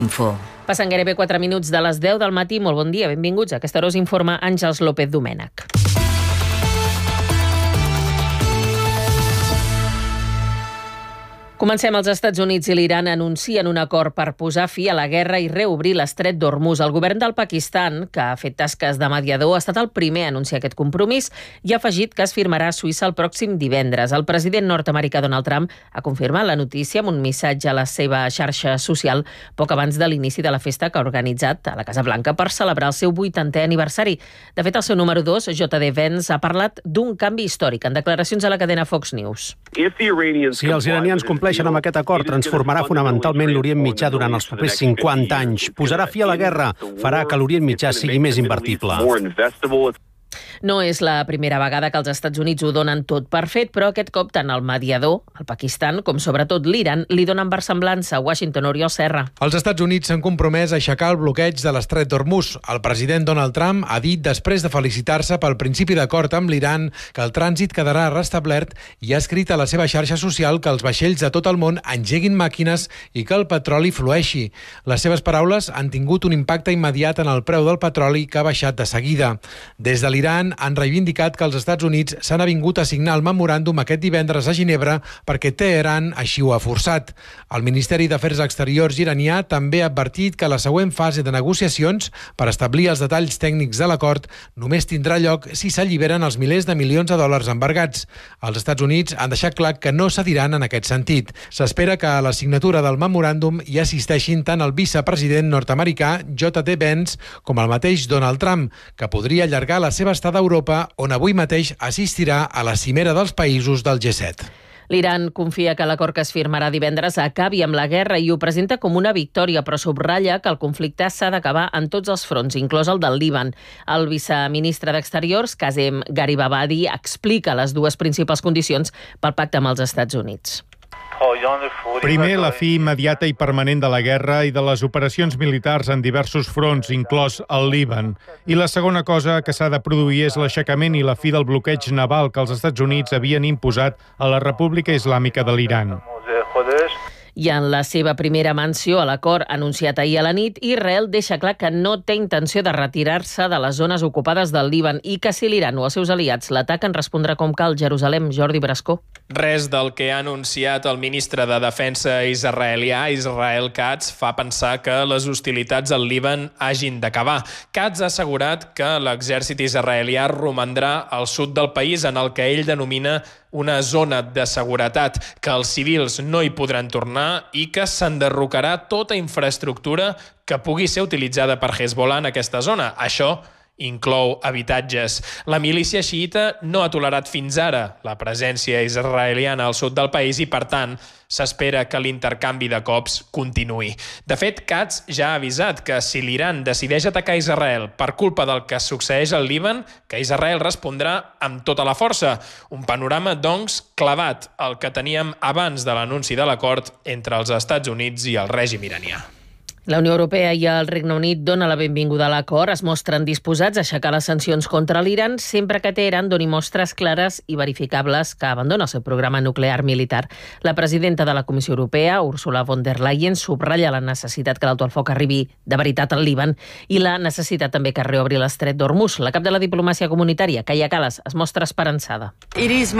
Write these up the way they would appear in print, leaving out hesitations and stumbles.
Passen gairebé 4 minuts de les 10 del matí. Molt bon dia, benvinguts. A aquesta hora us informa Àngels López Domènech. Comencem. Els Estats Units i l'Iran anuncien un acord per posar fi a la guerra i reobrir l'estret d'Hormuz. El govern del Pakistan, que ha fet tasques de mediador, ha estat el primer a anunciar aquest compromís i ha afegit que es firmarà a Suïssa el pròxim divendres. El president nord-americà Donald Trump ha confirmat la notícia amb un missatge a la seva xarxa social poc abans de l'inici de la festa que ha organitzat a la Casa Blanca per celebrar el seu 80è aniversari. De fet, el seu número 2, J.D. Vance, ha parlat d'un canvi històric en declaracions a la cadena Fox News. Si els iranians compleixen amb aquest acord, transformarà fonamentalment l'Orient Mitjà durant els propers 50 anys. Posarà fi a la guerra, farà que l'Orient Mitjà sigui més invertible. No és la primera vegada que els Estats Units ho donen tot per fet, però aquest cop tant el mediador, el Pakistan, com sobretot l'Iran, li donen versemblança. A Washington, Oriol Serra. Els Estats Units s'han compromès a aixecar el bloqueig de l'estret d'Hormuz. El president Donald Trump ha dit, després de felicitar-se pel principi d'acord amb l'Iran, que el trànsit quedarà restablert i ha escrit a la seva xarxa social que els vaixells de tot el món engeguin màquines i que el petroli flueixi. Les seves paraules han tingut un impacte immediat en el preu del petroli, que ha baixat de seguida. Des de l'Iran han reivindicat que els Estats Units s'han avingut a signar el memoràndum aquest divendres a Ginebra perquè Teheran així ho ha forçat. El Ministeri d'Afers Exteriors iranià també ha advertit que la següent fase de negociacions per establir els detalls tècnics de l'acord només tindrà lloc si s'alliberen els milers de milions de dòlars embargats. Els Estats Units han deixat clar que no cediran en aquest sentit. S'espera que a la signatura del memoràndum hi assisteixin tant el vicepresident nord-americà J.D. Vance com el mateix Donald Trump, que podria allargar la seva estada a Europa, on avui mateix assistirà a la cimera dels països del G7. L'Iran confia que l'acord que es firmarà divendres acabi amb la guerra i ho presenta com una victòria, però subratlla que el conflicte s'ha d'acabar en tots els fronts, inclòs el del Líban. El viceministre d'Exteriors, Qasem Garibabadi, explica les dues principals condicions pel pacte amb els Estats Units. Primer, la fi immediata i permanent de la guerra i de les operacions militars en diversos fronts, inclòs el Líban. I la segona cosa que s'ha de produir és l'aixecament i la fi del bloqueig naval que els Estats Units havien imposat a la República Islàmica de l'Iran. I en la seva primera menció a l'acord anunciat ahir a la nit, Israel deixa clar que no té intenció de retirar-se de les zones ocupades del Líban i que si l'Iran o els seus aliats l'ataquen respondrà com cal. Jerusalem, Jordi Brascó. Res del que ha anunciat el ministre de Defensa israelià, Israel Katz, fa pensar que les hostilitats al Líban hagin d'acabar. Katz ha assegurat que l'exèrcit israelià romandrà al sud del país, en el que ell denomina una zona de seguretat, que els civils no hi podran tornar i que s'enderrocarà tota infraestructura que pugui ser utilitzada per Hezbollah en aquesta zona. Això inclou habitatges. La milícia xiïta no ha tolerat fins ara la presència israeliana al sud del país i, per tant, s'espera que l'intercanvi de cops continuï. De fet, Katz ja ha avisat que si l'Iran decideix atacar Israel per culpa del que succeeix al Líban, que Israel respondrà amb tota la força. Un panorama, doncs, clavat al que teníem abans de l'anunci de l'acord entre els Estats Units i el règim iranià. La Unió Europea i el Regne Unit donen la benvinguda a l'acord, es mostren disposats a aixecar les sancions contra l'Iran sempre que Teheran doni mostres clares i verificables que abandona el seu programa nuclear militar. La presidenta de la Comissió Europea, Ursula von der Leyen, subratlla la necessitat que l'alto el foc arribi de veritat al Líban i la necessitat també que reobri l'estret d'Hormuz. La cap de la diplomàcia comunitària, Kaia Kallas, es mostra esperançada. És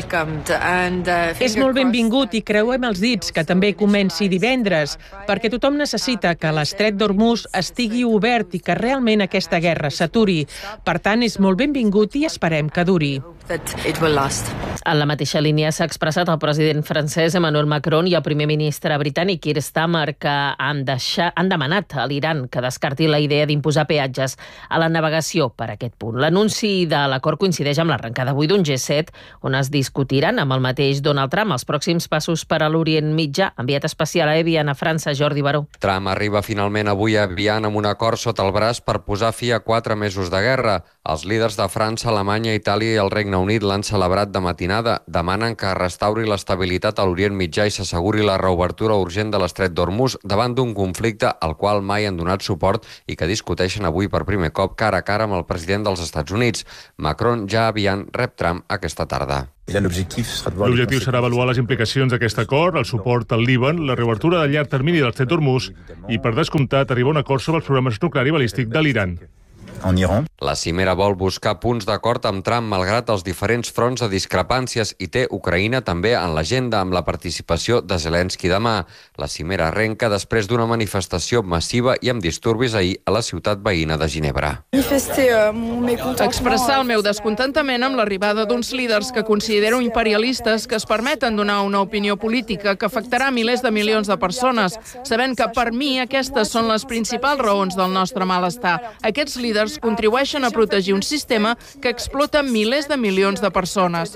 molt benvingut i creuem els dits que també comenci divendres, perquè tothom necessita que l'estret d'Hormuz estigui obert i que realment aquesta guerra s'aturi. Per tant, és molt benvingut i esperem que duri. En la mateixa línia s'ha expressat el president francès Emmanuel Macron i el primer ministre britànic Keir Starmer, que han demanat a l'Iran que descarti la idea d'imposar peatges a la navegació per aquest punt. L'anunci de l'acord coincideix amb l'arrencada avui d'un G7 on es discutiran amb el mateix Donald Trump els pròxims passos per a l'Orient Mitjà. Enviat especial a Evian, a França, Jordi Baró. Trump arriba finalment avui a Evian amb un acord sota el braç per posar fi a 4 mesos de guerra. Els líders de França, Alemanya, Itàlia i el Regne Unit l'han celebrat de matinada. Demanen que restauri l'estabilitat a l'Orient Mitjà i s'asseguri la reobertura urgent de l'estret d'Hormuz davant d'un conflicte al qual mai han donat suport i que discuteixen avui per primer cop cara a cara amb el president dels Estats Units. Macron ja aviat rep Trump aquesta tarda. L'objectiu serà avaluar les implicacions d'aquest acord, el suport al Líban, la reobertura de llarg termini del Strait d'Hormuz i, per descomptat, arribar a un acord sobre els programes nuclear i balístic de l'Iran. La cimera vol buscar punts d'acord amb Trump malgrat els diferents fronts de discrepàncies i té Ucraïna també en l'agenda amb la participació de Zelensky demà. La cimera arrenca després d'una manifestació massiva i amb disturbis ahir a la ciutat veïna de Ginebra. Expressar el meu descontentament amb l'arribada d'uns líders que considero imperialistes que es permeten donar una opinió política que afectarà milers de milions de persones, sabent que per mi aquestes són les principals raons del nostre malestar. Aquests líders contribueixen a protegir un sistema que explota milers de milions de persones.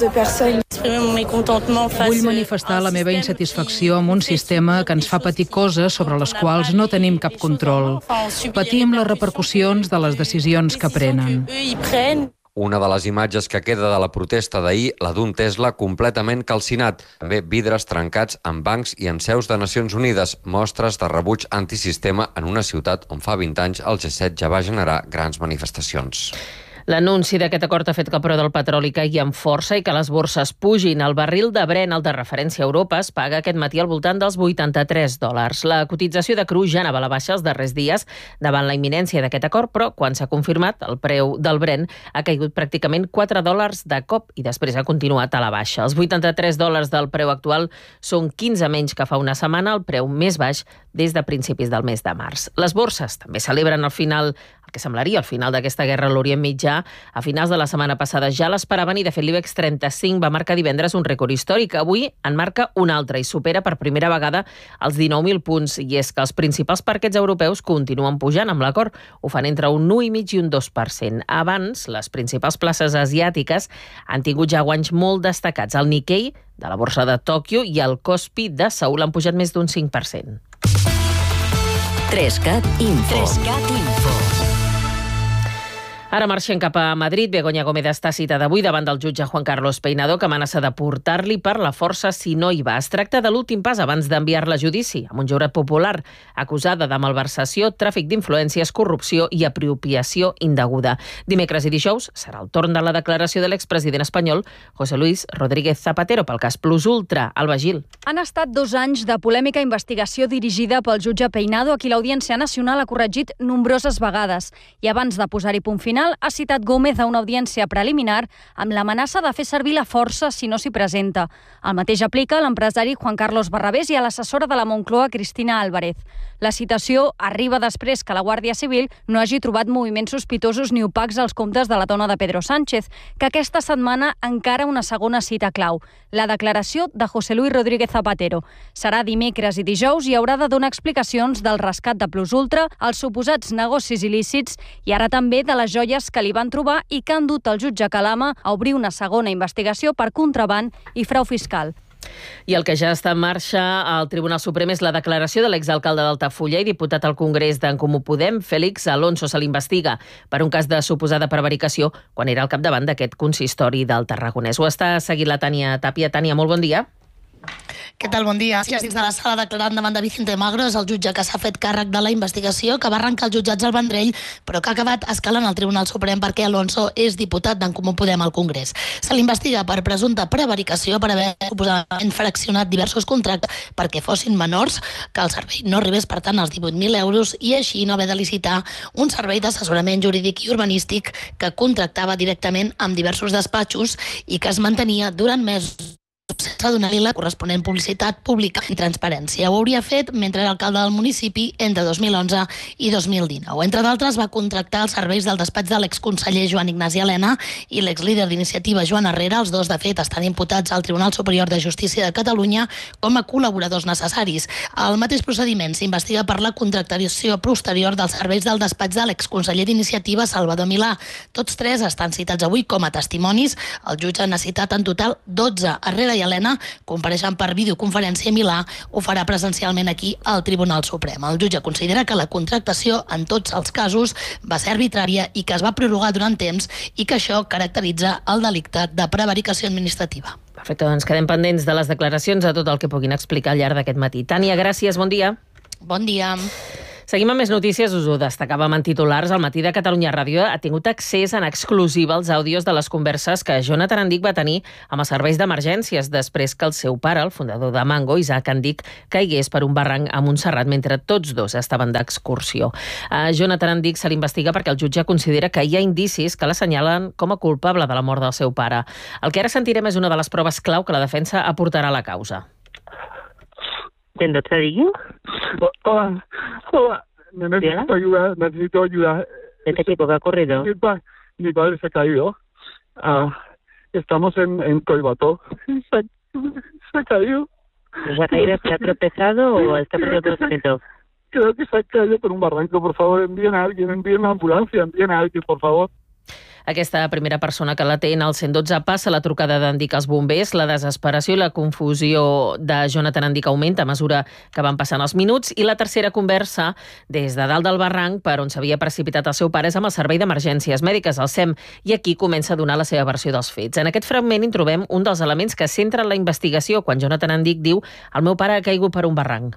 Vull manifestar la meva insatisfacció amb un sistema que ens fa patir coses sobre les quals no tenim cap control. Patim les repercussions de les decisions que prenen. Una de les imatges que queda de la protesta d'ahir, la d'un Tesla completament calcinat. També vidres trencats en bancs i en seus de Nacions Unides. Mostres de rebuig antisistema en una ciutat on fa 20 anys el G7 ja va generar grans manifestacions. L'anunci d'aquest acord ha fet que el preu del petroli caigui amb força i que les borses pugin. El barril de Brent, el de referència a Europa, es paga aquest matí al voltant dels $83. La cotització de cru ja anava a la baixa els darrers dies davant la imminència d'aquest acord, però quan s'ha confirmat, el preu del Brent ha caigut pràcticament $4 de cop i després ha continuat a la baixa. Els $83 del preu actual són 15 menys que fa una setmana, el preu més baix des de principis del mes de març. Les borses també celebren el final, el que semblaria el final d'aquesta guerra a l'Orient Mitjà. A finals de la setmana passada ja l'esperaven i, de fet, l'IBEX 35 va marcar divendres un rècord històric. Avui en marca un altre i supera per primera vegada els 19.000 punts. I és que els principals parquets europeus continuen pujant amb l'acord. Ho fan entre un 1,5% i un 2%. Abans, les principals places asiàtiques han tingut ja guanys molt destacats. El Nikkei, de la borsa de Tòquio, i el Kospi de Seül han pujat més d'un 5%. 3CAT Info. Ara marxem cap a Madrid. Begoña Gómez està citada avui davant del jutge Juan Carlos Peinado, que amenaça de portar-li per la força si no hi va. Es tracta de l'últim pas abans d'enviar-la a judici, amb un jurat popular acusada de malversació, tràfic d'influències, corrupció i apropiació indeguda. Dimecres i dijous serà el torn de la declaració de l'expresident espanyol José Luis Rodríguez Zapatero pel cas Plus Ultra. Alba Gil. Han estat 2 anys de polèmica investigació dirigida pel jutge Peinado, a qui l'Audiència Nacional ha corregit nombroses vegades. I abans de posar-hi punt final, ha citat Gómez a una audiència preliminar amb l'amenaça de fer servir la força si no s'hi presenta. El mateix aplica a l'empresari Juan Carlos Barrabés i a l'assessora de la Moncloa, Cristina Álvarez. La citació arriba després que la Guàrdia Civil no hagi trobat moviments sospitosos ni opacs als comptes de la dona de Pedro Sánchez, que aquesta setmana encara una segona cita clau, la declaració de José Luis Rodríguez Zapatero. Serà dimecres i dijous i haurà de donar explicacions del rescat de Plus Ultra, els suposats negocis il·lícits i ara també de les joies que li van trobar i que han dut el jutge Calama a obrir una segona investigació per contraban i frau fiscal. I el que ja està en marxa al Tribunal Suprem és la declaració de l'exalcalde d'Altafulla i diputat al Congrés d'en Comú Podem, Félix Alonso. Se l'investiga per un cas de suposada prevaricació quan era al capdavant d'aquest consistori del Tarragonès. Ho està seguint la Tània Tàpia. Tània, molt bon dia. Què tal? Bon dia. Sí, dins de la sala declarant davant de Vicente Magro és el jutge que s'ha fet càrrec de la investigació que va arrencar els jutjats al Vendrell, però que ha acabat escalant al Tribunal Suprem perquè Alonso és diputat d'en Comú Podem al Congrés. Se l'investiga per presumpta prevaricació per haver suposadament fraccionat diversos contractes perquè fossin menors, que el servei no arribés per tant als 18.000 euros i així no haver de licitar un servei d'assessorament jurídic i urbanístic que contractava directament amb diversos despatxos i que es mantenia durant mesos sense donar-li la corresponent publicitat pública i transparència. Ho hauria fet mentre era alcalde del municipi entre 2011 i 2019. Entre d'altres, va contractar els serveis del despatx de l'exconseller Joan Ignasi Elena i l'exlíder d'Iniciativa Joan Herrera. Els dos, de fet, estan imputats al Tribunal Superior de Justícia de Catalunya com a col·laboradors necessaris. El mateix procediment s'investiga per la contractació posterior dels serveis del despatx de l'exconseller d'Iniciativa Salvador Milà. Tots tres estan citats avui com a testimonis. El jutge n'ha citat en total 12. Herrera i Elena compareixen per videoconferència a Milà, ho farà presencialment aquí al Tribunal Suprem. El jutge considera que la contractació en tots els casos va ser arbitrària i que es va prorrogar durant temps i que això caracteritza el delicte de prevaricació administrativa. Perfecte, doncs quedem pendents de les declaracions a tot el que puguin explicar al llarg d'aquest matí. Tània, gràcies, bon dia. Bon dia. Seguim amb més notícies, us ho destacàvem en titulars. El Matí de Catalunya Ràdio ha tingut accés en exclusiva als àudios de les converses que Jonathan Endic va tenir amb els serveis d'emergències després que el seu pare, el fundador de Mango, Isaac Endic, caigués per un barranc a Montserrat mentre tots dos estaven d'excursió. A Jonathan Endic se l'investiga perquè el jutge considera que hi ha indicis que l'assenyalen com a culpable de la mort del seu pare. El que ara sentirem és una de les proves clau que la defensa aportarà a la causa. ¿Quién te digo? Hola, necesito ayuda. ¿De qué tipo? ¿Qué ha ocurrido? Mi padre se ha caído. Estamos en Coibató. Se ha caído. ¿Se ha caído? ¿Se ha tropezado o está perdiendo conocimiento? Creo que se ha caído por un barranco. Por favor, envíen a alguien, envíen una ambulancia, envíen a alguien, por favor. Aquesta primera persona que l'atén al 112 passa la trucada d'Endic als bombers. La desesperació i la confusió de Jonathan Endic augmenta a mesura que van passant els minuts i la tercera conversa des de dalt del barranc per on s'havia precipitat el seu pare és amb el Servei d'Emergències Mèdiques, el SEM, i aquí comença a donar la seva versió dels fets. En aquest fragment hi trobem un dels elements que centren la investigació quan Jonathan Endic diu «El meu pare ha caigut per un barranc».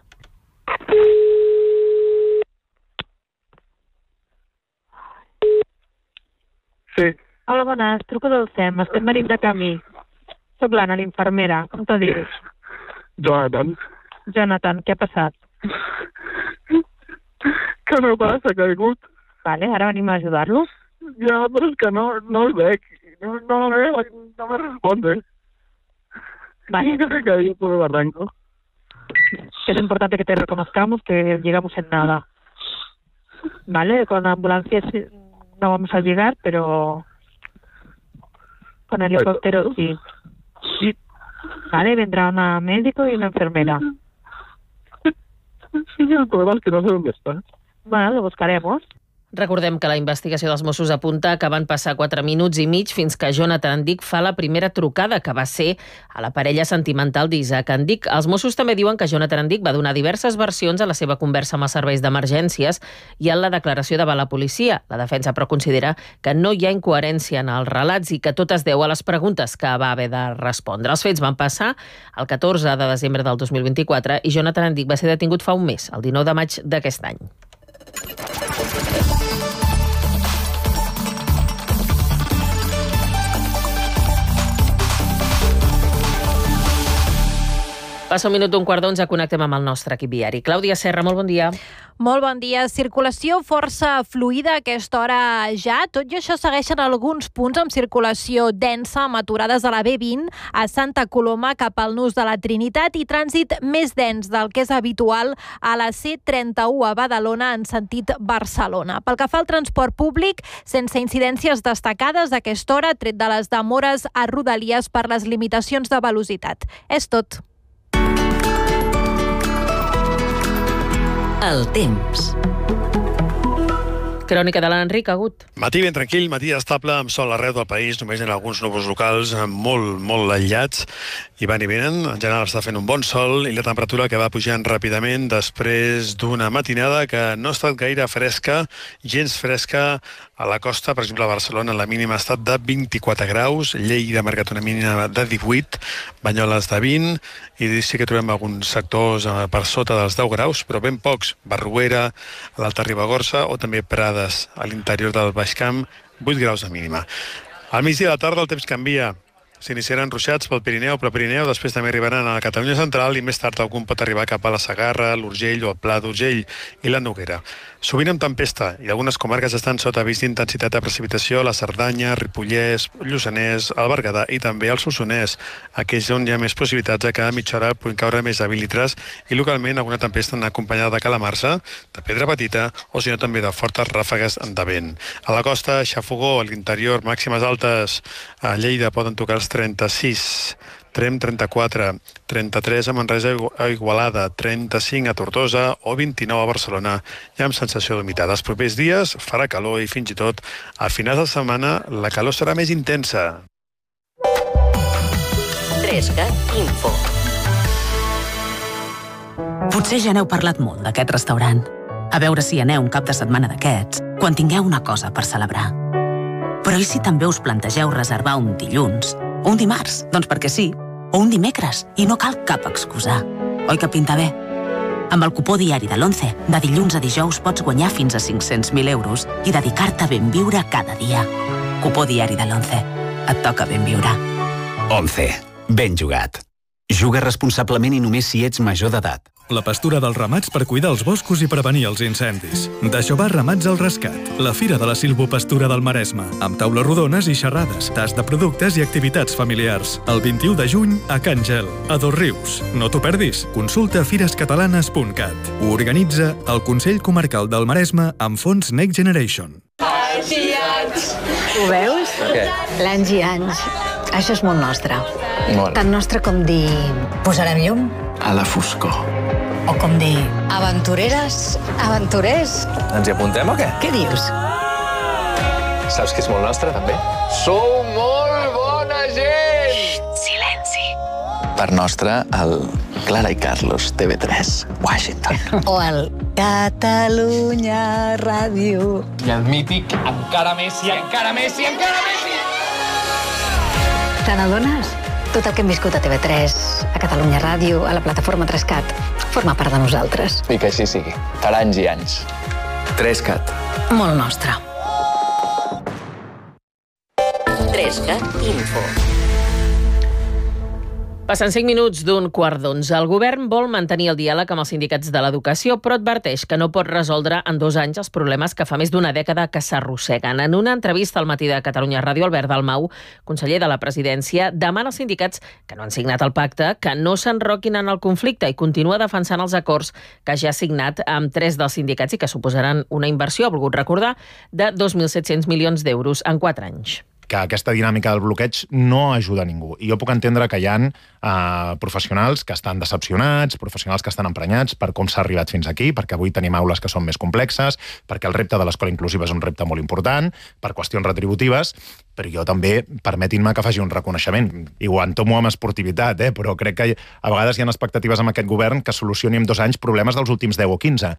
Sí. Hola, bones. Truco del SEM. Estem venint de camí. Soc l'Anna, l'infermera. Com te dius? Jonathan. Jonathan, què ha passat? Que el meu pare s'ha caigut. Vale, ara venim a ajudar-lo. Ja, però és que no el veig. No me responde. Vale. Que se caído por el barranco. Es importante que te reconozcamos que llegamos en nada. Vale, con ambulancias no vamos a llegar, pero con helicóptero sí. Sí. Vale, vendrá una médico y una enfermera. Sí, el problema es que no sé dónde está. Bueno, lo buscaremos. Recordem que la investigació dels Mossos apunta que van passar 4 minuts i mig fins que Jonathan Endic fa la primera trucada, que va ser a la parella sentimental d'Isaac Endic. Els Mossos també diuen que Jonathan Endic va donar diverses versions a la seva conversa amb els serveis d'emergències i en la declaració davant la policia. La defensa, però, considera que no hi ha incoherència en els relats i que tot es deu a les preguntes que va haver de respondre. Els fets van passar el 14 de desembre del 2024 i Jonathan Endic va ser detingut fa un mes, el 19 de maig d'aquest any. Passa un minut d'un quart d'11, connectem amb el nostre equip viari. Clàudia Serra, molt bon dia. Molt bon dia. Circulació força fluida a aquesta hora ja. Tot i això segueixen alguns punts amb circulació densa amb aturades a la B20 a Santa Coloma cap al nus de la Trinitat i trànsit més dens del que és habitual a la C31 a Badalona en sentit Barcelona. Pel que fa al transport públic, sense incidències destacades a aquesta hora, tret de les demores a Rodalies per les limitacions de velocitat. És tot. El temps. Crònica de l'Enric Agut. Matí ben tranquil, matí estable, amb sol arreu del país, només en alguns núvols locals molt aïllats, i van i venen. En general està fent un bon sol i la temperatura que va pujant ràpidament després d'una matinada que no ha estat gaire fresca, gens fresca. A la costa, per exemple, a Barcelona, la mínima ha estat de 24 graus, Lleida ha marcat una mínima de 18, Banyoles de 20, i sí que trobem alguns sectors per sota dels 10 graus, però ben pocs. Barruera, a l'Alta Ribagorça, o també Prades, a l'interior del Baix Camp, 8 graus de mínima. Al migdia de la tarda el temps canvia. S'iniciaran ruixats pel Pirineu, però Pirineu després també arribaran a la Catalunya central i més tard algun pot arribar cap a la Segarra, l'Urgell o el Pla d'Urgell i la Noguera. Sovint amb tempesta i algunes comarques estan sota avís d'intensitat de precipitació a la Cerdanya, Ripollès, Lluçanès, el Berguedà i també el Solsonès, aquells on hi ha més possibilitats de que a mitja hora puguin caure més de 20 litres i localment alguna tempesta acompanyada de calamarsa, de pedra petita o si no també de fortes ràfegues de vent. A la costa, xafogó, a l'interior, màximes altes a Lleida poden tocar els 36, Trem 34, 33 a Manresa a Igualada, 35 a Tortosa o 29 a Barcelona i amb sensació d'humitat. Els propers dies farà calor i fins i tot a finals de setmana la calor serà més intensa. 3CAT Info. Potser ja n'heu parlat molt d'aquest restaurant. A veure si aneu un cap de setmana d'aquests, quan tingueu una cosa per celebrar. Però i si també us plantegeu reservar un dilluns? O un dimarts, doncs perquè sí. O un dimecres, i no cal cap excusa. Oi que pinta bé? Amb el cupó diari de l'11, de dilluns a dijous pots guanyar fins a 500.000 euros i dedicar-te a ben viure cada dia. Cupó diari de l'11. Et toca ben viure. 11. Ben jugat. Juga responsablement i només si ets major d'edat. La pastura dels ramats per cuidar els boscos i prevenir els incendis. D'això va Ramats al Rescat, la fira de la silvopastura del Maresme, amb taules rodones i xerrades, tast de productes i activitats familiars. El 21 de juny a Can Gel, a Dosrius. No t'ho perdis. Consulta firescatalanes.cat. Ho organitza el Consell Comarcal del Maresme amb fons Next Generation. Anys i anys. Ho veus? Què? L'anys i anys. Això és molt nostre. Molt. Tan nostre com dir posarem llum. A la foscor. O com dir aventureres, aventurers. Ens hi apuntem o què? Què dius? Saps que és molt nostre, també? Sou molt bona gent! Xxt, silenci. Per nostre, el Clara i Carlos, TV3, Washington. O el Catalunya Ràdio. I el mític Encara Messi, encara Messi, encara Messi! Te n'adones? Tot el que hem viscut a TV3, a Catalunya Ràdio, a la plataforma 3CAT, forma part de nosaltres. I que així sigui. Per anys i anys. 3CAT. Molt nostre. 3CAT Info. Passen 5 minuts d'un quart d'11. El govern vol mantenir el diàleg amb els sindicats de l'educació, però adverteix que no pot resoldre en 2 anys els problemes que fa més d'una dècada que s'arrosseguen. En una entrevista al Matí de Catalunya Ràdio, Albert Dalmau, conseller de la Presidència, demana als sindicats que no han signat el pacte que no s'enroquin en el conflicte i continua defensant els acords que ja ha signat amb 3 dels sindicats i que suposaran una inversió, ha volgut recordar, de 2.700 milions d'euros en 4 anys. Que aquesta dinàmica del bloqueig no ajuda a ningú. I jo puc entendre que hi ha professionals que estan decepcionats, professionals que estan emprenyats per com s'ha arribat fins aquí, perquè avui tenim aules que són més complexes, perquè el repte de l'escola inclusiva és un repte molt important, per qüestions retributives, però jo també, permetin-me que faci un reconeixement, i ho entomo amb esportivitat, però crec que a vegades hi ha expectatives amb aquest govern que solucioni en 2 anys problemes dels últims 10 o 15.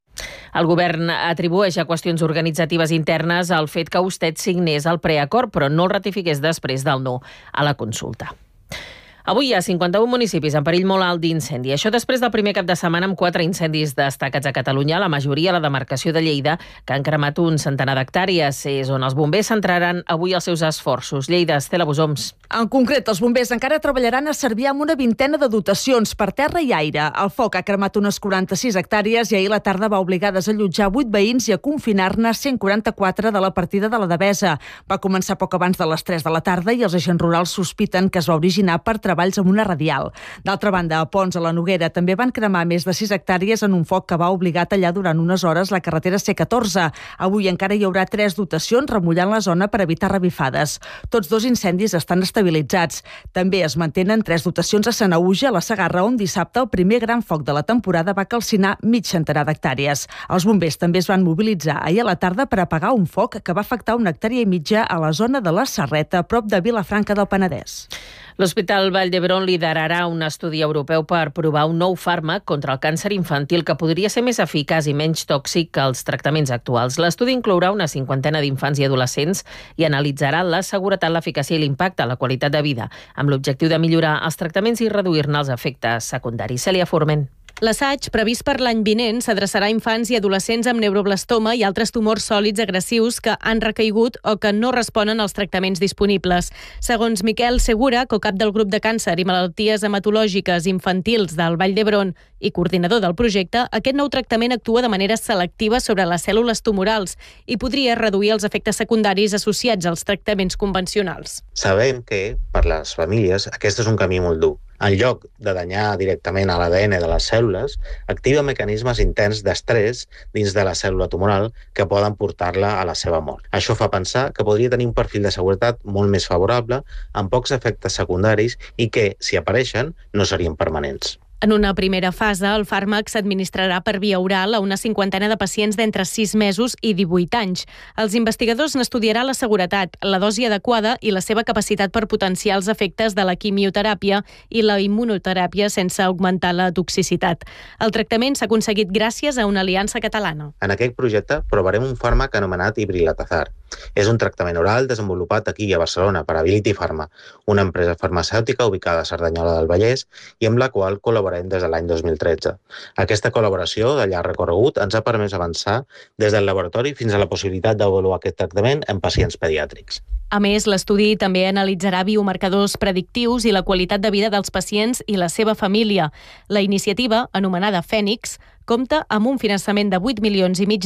El govern atribueix a qüestions organitzatives internes el fet que Usted signés el preacord, però no el ratifiqués després del no a la consulta. Avui hi ha 51 municipis en perill molt alt d'incendi. Això després del primer cap de setmana amb 4 incendis destacats a Catalunya, la majoria a la demarcació de Lleida, que han cremat un centenar d'hectàrees. És on els bombers centraran avui els seus esforços. Lleida, Estela Bosoms. En concret, els bombers encara treballaran a Cervià amb una vintena de dotacions per terra i aire. El foc ha cremat unes 46 hectàrees i ahir la tarda va obligar a desallotjar 8 veïns i a confinar-ne 144 de la partida de la Devesa. Va començar poc abans de les 3 de la tarda i els agents rurals sospiten que es va originar per treballs amb una radial. D'altra banda, a Pons, a la Noguera, també van cremar més de 6 hectàrees en un foc que va obligar a tallar durant unes hores la carretera C14. Avui encara hi haurà 3 dotacions remullant la zona per evitar revifades. Tots 2 incendis estan estabilitzats. També es mantenen 3 dotacions a Sanaüja, a la Segarra, on dissabte el primer gran foc de la temporada va calcinar mig centenar d'hectàrees. Els bombers també es van mobilitzar ahir a la tarda per apagar un foc que va afectar 1,5 hectàrees a la zona de la Serreta, a prop de Vilafranca del Penedès. L'Hospital Vall d'Hebron liderarà un estudi europeu per provar un nou fàrmac contra el càncer infantil que podria ser més eficaç i menys tòxic que els tractaments actuals. L'estudi inclourà una 50ena d'infants i adolescents i analitzarà la seguretat, l'eficàcia i l'impacte a la qualitat de vida, amb l'objectiu de millorar els tractaments i reduir-ne els efectes secundaris. Cèlia Forment. L'assaig, previst per l'any vinent, s'adreçarà a infants i adolescents amb neuroblastoma i altres tumors sòlids agressius que han recaigut o que no responen als tractaments disponibles. Segons Miquel Segura, co-cap del grup de càncer i malalties hematològiques infantils del Vall d'Hebron i coordinador del projecte, aquest nou tractament actua de manera selectiva sobre les cèl·lules tumorals i podria reduir els efectes secundaris associats als tractaments convencionals. Sabem que, per les famílies, aquest és un camí molt dur. En lloc de danyar directament a l'ADN de les cèl·lules, activa mecanismes interns d'estrès dins de la cèl·lula tumoral que poden portar-la a la seva mort. Això fa pensar que podria tenir un perfil de seguretat molt més favorable, amb pocs efectes secundaris i que, si apareixen, no serien permanents. En una primera fase, el fàrmac s'administrarà per via oral a una 50ena de pacients d'entre 6 mesos i 18 anys. Els investigadors n'estudiaran la seguretat, la dosi adequada i la seva capacitat per potenciar els efectes de la quimioteràpia i la immunoteràpia sense augmentar la toxicitat. El tractament s'ha aconseguit gràcies a una aliança catalana. En aquest projecte provarem un fàrmac anomenat Ibrilatazar, És un tractament oral desenvolupat aquí a Barcelona per Ability Pharma, una empresa farmacèutica ubicada a Cerdanyola del Vallès i amb la qual col·laborem des de l'any 2013. Aquesta col·laboració de llarg recorregut ens ha permès avançar des del laboratori fins a la possibilitat d'avaluar aquest tractament en pacients pediàtrics. A més, l'estudi també analitzarà biomarcadors predictius i la qualitat de vida dels pacients i la seva família. La iniciativa, anomenada Fènix, compta amb un finançament de 8,5 milions